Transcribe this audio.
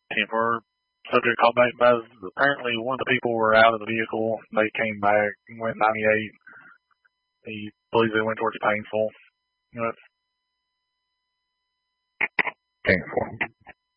10 for subject called back by, apparently one of the people were out of the vehicle. They came back and went 98. He believes they went towards painful. You know, painful.